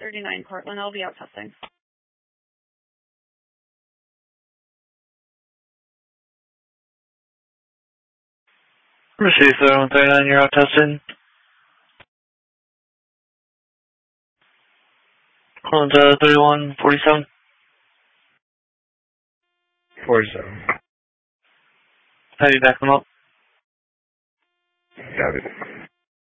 39 Cortland. I'll be out testing. Receive 3139, you're out testing. Cortland 3147. 47. How do you back them up? Got it.